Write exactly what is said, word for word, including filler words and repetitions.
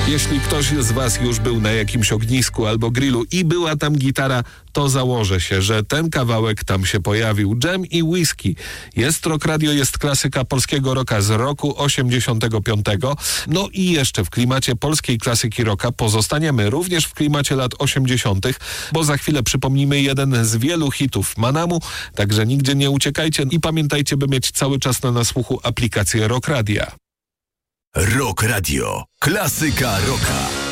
Jeśli ktoś z was już był na jakimś ognisku albo grillu i była tam gitara, to założę się, że ten kawałek tam się pojawił. Dżem i Whisky. Jest Rock Radio, jest klasyka polskiego rocka z roku osiemdziesiątego piątego. No i jeszcze w klimacie polskiej klasyki rocka pozostaniemy również w klimacie lat osiemdziesiątych, bo za chwilę przypomnimy jeden z wielu hitów Manamu, także nigdzie nie uciekajcie i pamiętajcie, by mieć cały czas na nasłuchu aplikację Rock Radia. Rock Radio. Klasyka rocka.